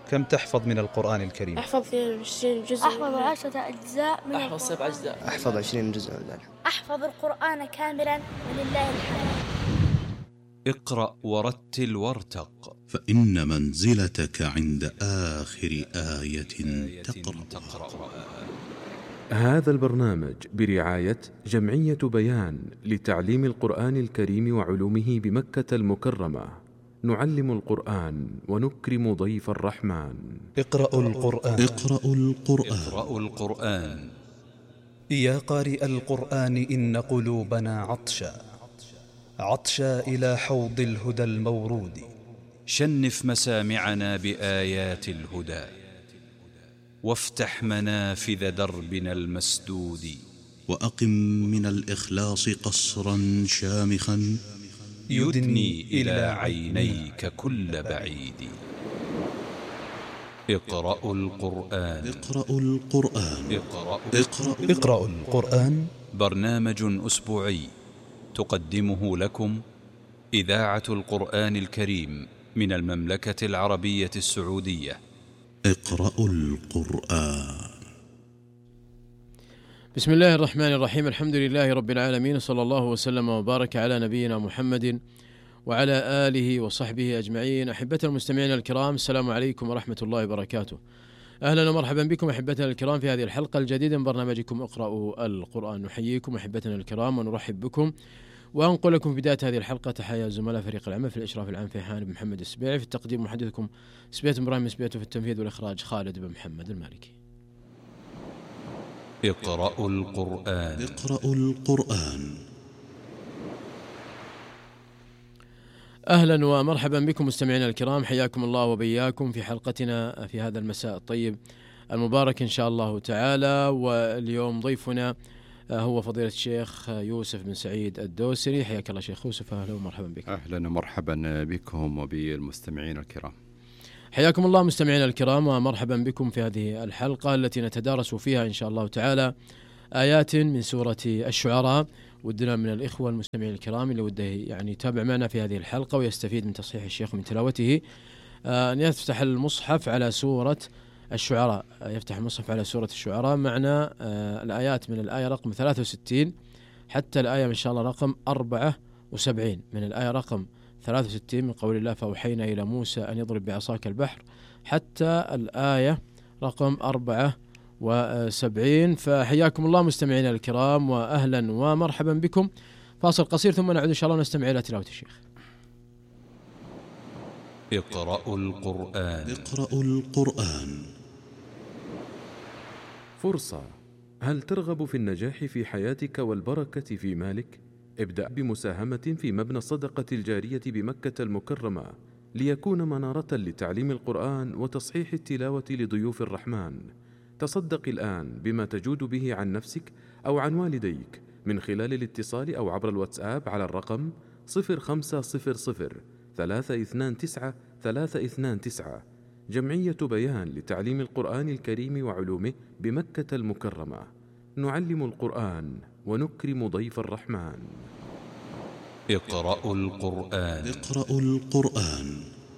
كم تحفظ من القرآن الكريم؟ أحفظ 20 جزء. أحفظ 10 أجزاء من أحفظ 7 أجزاء. أحفظ 20 جزء من ذلك. أحفظ القرآن كاملا ولله الحمد. اقرأ ورتل وارتق، فإن منزلتك عند آخر آية تقرأ. هذا البرنامج برعاية جمعية بيان لتعليم القرآن الكريم وعلومه بمكة المكرمة. نعلم القرآن ونكرم ضيف الرحمن. اقرأوا القرآن. اقرأوا القرآن. اقرأوا القرآن. يا قارئ القرآن إن قلوبنا عطشا إلى حوض الهدى المورود. شنف مسامعنا بآيات الهدى، وافتح منافذ دربنا المسدود. وأقم من الإخلاص قصرا شامخا يدني إلى عينيك كل بعيد. اقرأوا القرآن. اقرأوا القرآن. اقرأوا القرآن. برنامج أسبوعي تقدمه لكم إذاعة القرآن الكريم من المملكة العربية السعودية. اقرأوا القرآن. بسم الله الرحمن الرحيم. الحمد لله رب العالمين، صلى الله وسلم وبارك على نبينا محمد وعلى آله وصحبه أجمعين. أحبتنا المستمعين الكرام، السلام عليكم ورحمة الله وبركاته. أهلا ومرحبا بكم أحبتنا الكرام في هذه الحلقة الجديدة من برنامجكم اقرأوا القرآن. نحييكم أحبتنا الكرام ونرحب بكم، وأنقل لكم في بداية هذه الحلقة تحية زملاء فريق العمل في الإشراف العام فيحان بن محمد السبيعي، في التقديم محدثكم سبيت إبراهيم سبيت، في التنفيذ والإخراج خالد بن محمد المالكي. اقرأوا القرآن. اقرأوا القرآن. أهلا ومرحبا بكم مستمعينا الكرام، حياكم الله وبياكم في حلقتنا في هذا المساء الطيب المبارك إن شاء الله تعالى. واليوم ضيفنا هو فضيلة الشيخ يوسف بن سعيد الدوسري. حياك الله شيخ يوسف، أهلا ومرحبا بك. أهلا ومرحبا بكم وبالمستمعين الكرام. حياكم الله مستمعينا الكرام ومرحبا بكم في هذه الحلقة التي نتدارس فيها إن شاء الله تعالى آيات من سورة الشعراء. ودنا من الإخوة المستمعين الكرام اللي وده يعني يتابع معنا في هذه الحلقة ويستفيد من تصحيح الشيخ ومن تلاوته أن يفتح المصحف على سورة الشعراء. يفتح المصحف على سورة الشعراء معنا الآيات من الآية رقم 63 حتى الآية إن شاء الله رقم 74. من الآية رقم 63 من قول الله فأوحينا إلى موسى أن يضرب بعصاك البحر حتى الآية رقم 74. فحياكم الله مستمعينا الكرام وأهلا ومرحبا بكم. فاصل قصير ثم نعود إن شاء الله نستمع إلى تلاوة الشيخ. اقرأوا القرآن. اقرأوا القرآن. فرصة. هل ترغب في النجاح في حياتك والبركة في مالك؟ ابدأ بمساهمة في مبنى الصدقة الجارية بمكة المكرمة ليكون منارة لتعليم القرآن وتصحيح التلاوة لضيوف الرحمن. تصدق الآن بما تجود به عن نفسك أو عن والديك من خلال الاتصال أو عبر الواتساب على الرقم 0500 329 329. جمعية بيان لتعليم القرآن الكريم وعلومه بمكة المكرمة. نعلم القرآن ونكرم ضيف الرحمن. اقرأوا القرآن. اقرأوا القرآن.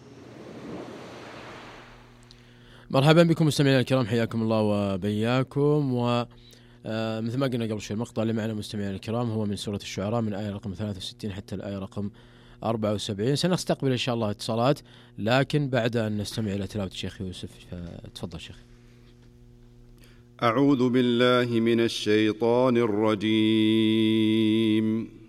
مرحبا بكم مستمعينا الكرام، حياكم الله وبياكم. ومثل ما قلنا قبل شوي المقطع اللي معنا مستمعينا الكرام هو من سورة الشعراء من آية رقم 63 حتى الآية رقم 74. سنستقبل إن شاء الله اتصالات لكن بعد أن نستمع إلى تلاوة الشيخ يوسف. فتفضل شيخ. أعوذ بالله من الشيطان الرجيم.